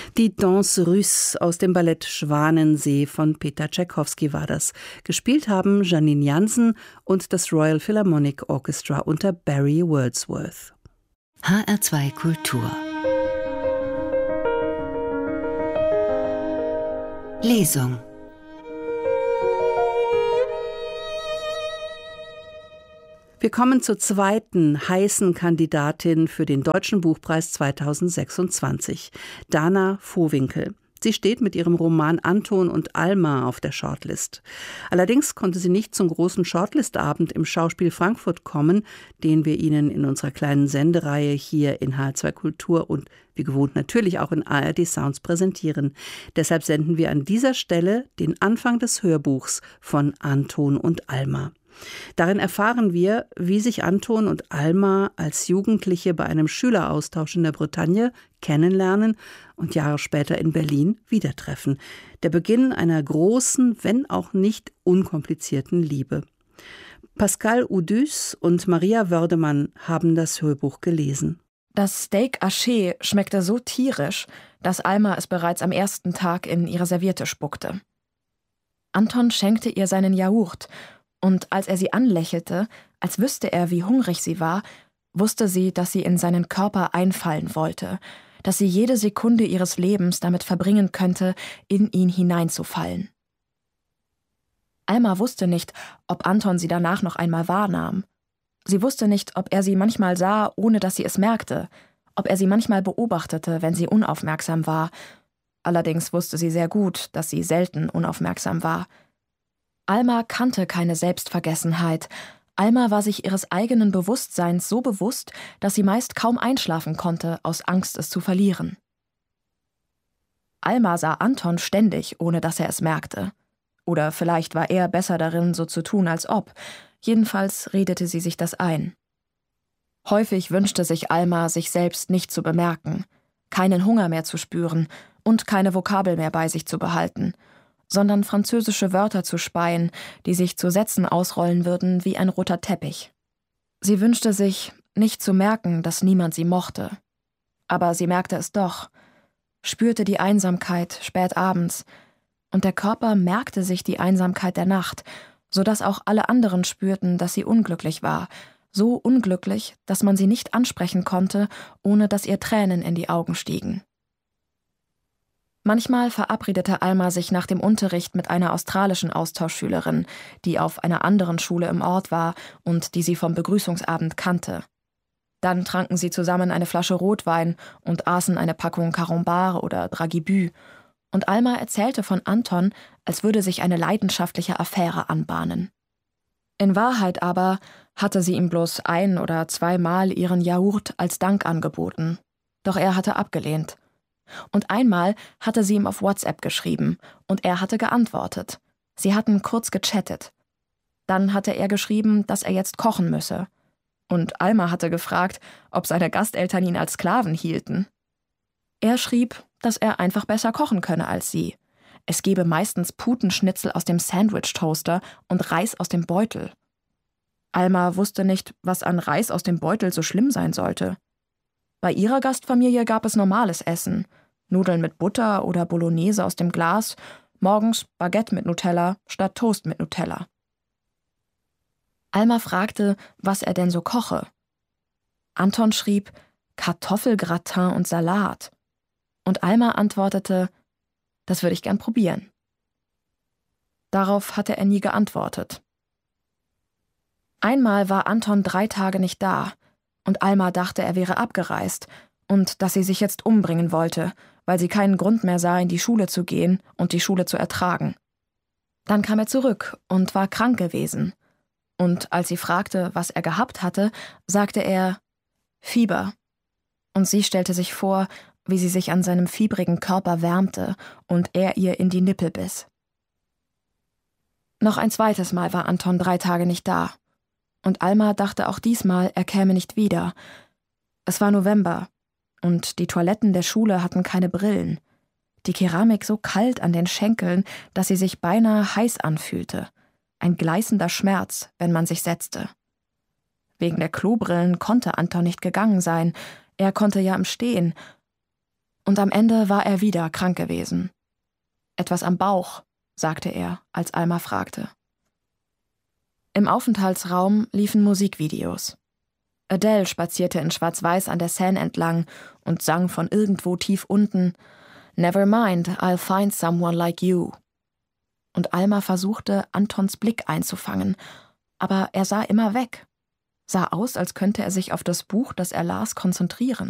Die Danse Russe aus dem Ballett Schwanensee von Peter Tschaikowski war das. Gespielt haben Janine Jansen und das Royal Philharmonic Orchestra unter Barry Wordsworth. HR2 Kultur Lesung. Wir kommen zur zweiten heißen Kandidatin für den Deutschen Buchpreis 2026, Dana Vohwinkel. Sie steht mit ihrem Roman Anton und Alma auf der Shortlist. Allerdings konnte sie nicht zum großen Shortlistabend im Schauspiel Frankfurt kommen, den wir Ihnen in unserer kleinen Sendereihe hier in HR2 Kultur und wie gewohnt natürlich auch in ARD Sounds präsentieren. Deshalb senden wir an dieser Stelle den Anfang des Hörbuchs von Anton und Alma. Darin erfahren wir, wie sich Anton und Alma als Jugendliche bei einem Schüleraustausch in der Bretagne kennenlernen und Jahre später in Berlin wieder treffen. Der Beginn einer großen, wenn auch nicht unkomplizierten Liebe. Pascal Udüs und Maria Wördemann haben das Hörbuch gelesen. Das Steak Haché schmeckte so tierisch, dass Alma es bereits am ersten Tag in ihre Serviette spuckte. Anton schenkte ihr seinen Joghurt, und als er sie anlächelte, als wüsste er, wie hungrig sie war, wusste sie, dass sie in seinen Körper einfallen wollte, dass sie jede Sekunde ihres Lebens damit verbringen könnte, in ihn hineinzufallen. Alma wusste nicht, ob Anton sie danach noch einmal wahrnahm. Sie wusste nicht, ob er sie manchmal sah, ohne dass sie es merkte, ob er sie manchmal beobachtete, wenn sie unaufmerksam war. Allerdings wusste sie sehr gut, dass sie selten unaufmerksam war. Alma kannte keine Selbstvergessenheit. Alma war sich ihres eigenen Bewusstseins so bewusst, dass sie meist kaum einschlafen konnte, aus Angst, es zu verlieren. Alma sah Anton ständig, ohne dass er es merkte. Oder vielleicht war er besser darin, so zu tun, als ob. Jedenfalls redete sie sich das ein. Häufig wünschte sich Alma, sich selbst nicht zu bemerken, keinen Hunger mehr zu spüren und keine Vokabel mehr bei sich zu behalten, sondern französische Wörter zu speien, die sich zu Sätzen ausrollen würden wie ein roter Teppich. Sie wünschte sich, nicht zu merken, dass niemand sie mochte. Aber sie merkte es doch, spürte die Einsamkeit spät abends, und der Körper merkte sich die Einsamkeit der Nacht, so dass auch alle anderen spürten, dass sie unglücklich war, so unglücklich, dass man sie nicht ansprechen konnte, ohne dass ihr Tränen in die Augen stiegen. Manchmal verabredete Alma sich nach dem Unterricht mit einer australischen Austauschschülerin, die auf einer anderen Schule im Ort war und die sie vom Begrüßungsabend kannte. Dann tranken sie zusammen eine Flasche Rotwein und aßen eine Packung Carambar oder Dragibü. Und Alma erzählte von Anton, als würde sich eine leidenschaftliche Affäre anbahnen. In Wahrheit aber hatte sie ihm bloß 1- oder 2-mal ihren Joghurt als Dank angeboten. Doch er hatte abgelehnt. Und einmal hatte sie ihm auf WhatsApp geschrieben und er hatte geantwortet. Sie hatten kurz gechattet. Dann hatte er geschrieben, dass er jetzt kochen müsse. Und Alma hatte gefragt, ob seine Gasteltern ihn als Sklaven hielten. Er schrieb, dass er einfach besser kochen könne als sie. Es gebe meistens Putenschnitzel aus dem Sandwich-Toaster und Reis aus dem Beutel. Alma wusste nicht, was an Reis aus dem Beutel so schlimm sein sollte. Bei ihrer Gastfamilie gab es normales Essen. Nudeln mit Butter oder Bolognese aus dem Glas, morgens Baguette mit Nutella statt Toast mit Nutella. Alma fragte, was er denn so koche. Anton schrieb Kartoffelgratin und Salat. Und Alma antwortete, das würde ich gern probieren. Darauf hatte er nie geantwortet. Einmal war Anton 3 Tage nicht da. Und Alma dachte, er wäre abgereist und dass sie sich jetzt umbringen wollte, weil sie keinen Grund mehr sah, in die Schule zu gehen und die Schule zu ertragen. Dann kam er zurück und war krank gewesen. Und als sie fragte, was er gehabt hatte, sagte er Fieber. Und sie stellte sich vor, wie sie sich an seinem fiebrigen Körper wärmte und er ihr in die Nippel biss. Noch ein zweites Mal war Anton 3 Tage nicht da. Und Alma dachte auch diesmal, er käme nicht wieder. Es war November, und die Toiletten der Schule hatten keine Brillen. Die Keramik so kalt an den Schenkeln, dass sie sich beinahe heiß anfühlte. Ein gleißender Schmerz, wenn man sich setzte. Wegen der Klobrillen konnte Anton nicht gegangen sein. Er konnte ja im Stehen. Und am Ende war er wieder krank gewesen. »Etwas am Bauch«, sagte er, als Alma fragte. Im Aufenthaltsraum liefen Musikvideos. Adele spazierte in Schwarz-Weiß an der Seine entlang und sang von irgendwo tief unten »Never mind, I'll find someone like you«. Und Alma versuchte, Antons Blick einzufangen, aber er sah immer weg. Sah aus, als könnte er sich auf das Buch, das er las, konzentrieren.